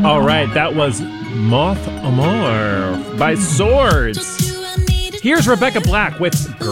All right, that was Moth Amor by Swords. Here's Rebecca Black with